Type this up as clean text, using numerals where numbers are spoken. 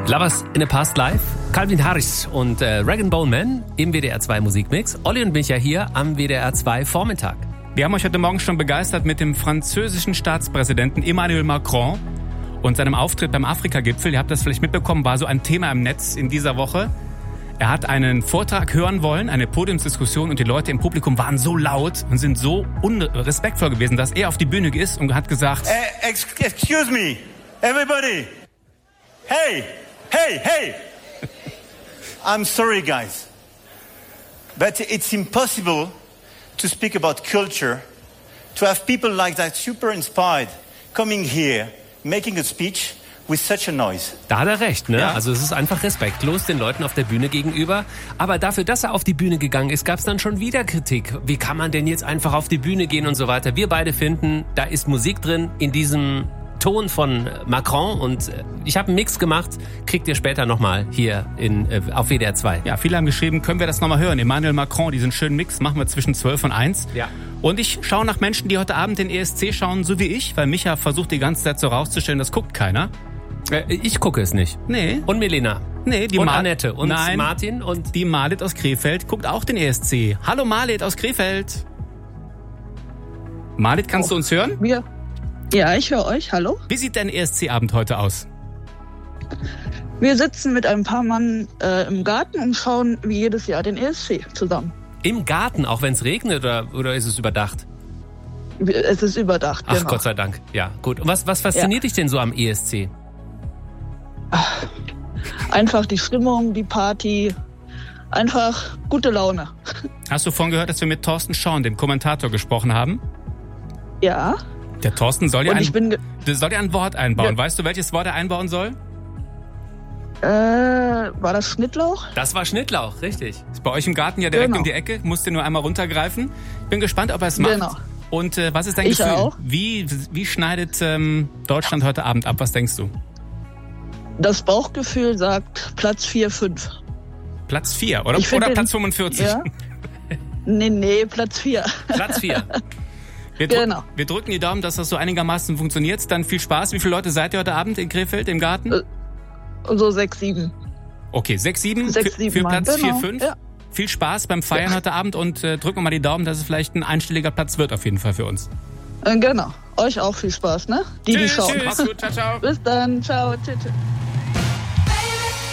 Lovers in a Past Life, Calvin Harris und Rag & Bone Man im WDR 2 Musikmix. Olli und Micha hier am WDR 2 Vormittag. Wir haben euch heute Morgen schon begeistert mit dem französischen Staatspräsidenten Emmanuel Macron und seinem Auftritt beim Afrika-Gipfel. Ihr habt das vielleicht mitbekommen, war so ein Thema im Netz in dieser Woche. Er hat einen Vortrag hören wollen, eine Podiumsdiskussion, und die Leute im Publikum waren so laut und sind so unrespektvoll gewesen, dass er auf die Bühne ist und hat gesagt: Excuse me, everybody. Hey. I'm sorry, guys. But it's impossible to speak about culture, to have people like that super inspired coming here, making a speech with such a noise. Da hat er recht, ne? Ja. Also es ist einfach respektlos den Leuten auf der Bühne gegenüber. Aber dafür, dass er auf die Bühne gegangen ist, gab es dann schon wieder Kritik. Wie kann man denn jetzt einfach auf die Bühne gehen und so weiter? Wir beide finden, da ist Musik drin in diesem Ton von Macron, und ich habe einen Mix gemacht, kriegt ihr später nochmal hier auf WDR 2. Ja, viele haben geschrieben, können wir das nochmal hören? Emmanuel Macron, diesen schönen Mix machen wir zwischen 12 und 1. Ja. Und ich schaue nach Menschen, die heute Abend den ESC schauen, so wie ich, weil Micha versucht die ganze Zeit so rauszustellen, das guckt keiner. Ich gucke es nicht. Nee. Und Melina. Nee, die und Annette. Und Nein, Martin. Und die Marlit aus Krefeld guckt auch den ESC. Hallo Marlit aus Krefeld. Marlit, kannst du uns hören? Ja, ich höre euch. Hallo. Wie sieht dein ESC-Abend heute aus? Wir sitzen mit ein paar Mann im Garten und schauen wie jedes Jahr den ESC zusammen. im Garten, auch wenn es regnet, oder ist es überdacht? Es ist überdacht, Ach, genau. Gott sei Dank. Ja, gut. Und was fasziniert dich denn so am ESC? Einfach die Stimmung, die Party, einfach gute Laune. Hast du vorhin gehört, dass wir mit Thorsten Schorn, dem Kommentator, gesprochen haben? Ja. Der Thorsten soll ja Und ein Wort einbauen. Ja. Weißt du, welches Wort er einbauen soll? War das Schnittlauch? Das war Schnittlauch, richtig. Ist bei euch im Garten ja direkt Genau. um die Ecke. Musst du nur einmal runtergreifen. Bin gespannt, ob er es macht. Genau. Und was ist dein Ich Gefühl? auch. Wie schneidet Deutschland heute Abend ab? Was denkst du? Das Bauchgefühl sagt Platz 4, 5. Platz 4 oder Platz 45? Ja. Nee, Platz 4. Platz 4. Genau. Wir drücken die Daumen, dass das so einigermaßen funktioniert. Dann viel Spaß. Wie viele Leute seid ihr heute Abend in Krefeld im Garten? So 6, 7. Okay, 6, 7 6, 7 für Platz 4, genau. 5. Ja. Viel Spaß beim Feiern heute Abend und drücken wir mal die Daumen, dass es vielleicht ein einstelliger Platz wird auf jeden Fall für uns. Genau. Euch auch viel Spaß, ne? Die schauen. Tschüss. Mach's gut. Ciao, ciao. Bis dann. Ciao. Tschüss.